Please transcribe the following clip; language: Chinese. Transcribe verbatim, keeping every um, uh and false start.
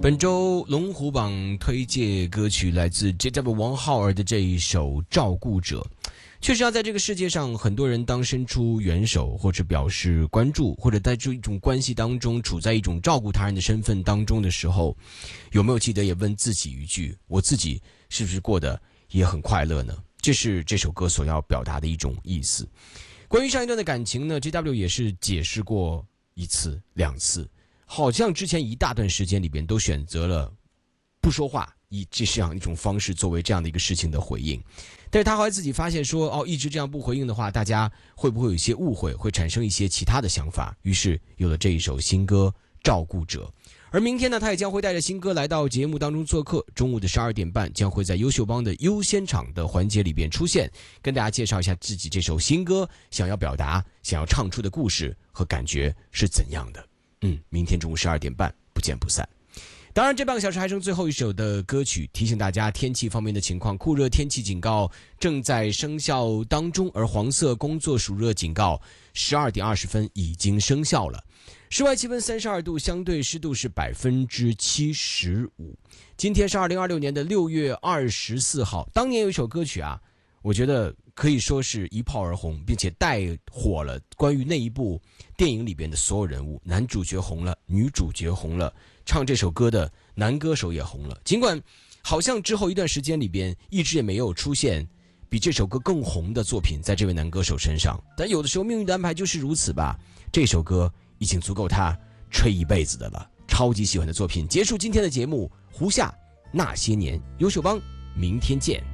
本周龙虎榜推荐歌曲来自 J W 王浩儿的这一首《照顾者》。确实要在这个世界上，很多人当伸出援手，或者表示关注，或者在这一种关系当中，处在一种照顾他人的身份当中的时候，有没有记得也问自己一句：我自己是不是过得也很快乐呢？这是这首歌所要表达的一种意思。关于上一段的感情呢 ，J W 也是解释过一次、两次。好像之前一大段时间里边都选择了不说话，以这样一种方式作为这样的一个事情的回应。但是他后来自己发现说，哦，一直这样不回应的话，大家会不会有一些误会，会产生一些其他的想法？于是有了这一首新歌《照顾者》。而明天呢，他也将会带着新歌来到节目当中做客。中午的十二点半，将会在优秀帮的优先场的环节里边出现，跟大家介绍一下自己这首新歌想要表达、想要唱出的故事和感觉是怎样的。嗯，明天中午十二点半不见不散。当然这半个小时还剩最后一首的歌曲，提醒大家天气方面的情况，酷热天气警告正在生效当中，而黄色工作暑热警告十二点二十分已经生效了。室外气温三十二度，相对湿度是百分之七十五。今天是二零二六年的六月二十四号。当年有一首歌曲啊，我觉得可以说是一炮而红，并且带火了关于那一部电影里边的所有人物，男主角红了，女主角红了，唱这首歌的男歌手也红了。尽管好像之后一段时间里边一直也没有出现比这首歌更红的作品在这位男歌手身上，但有的时候命运的安排就是如此吧。这首歌已经足够他吹一辈子的了，超级喜欢的作品。结束今天的节目，胡夏那些年，优秀帮，明天见。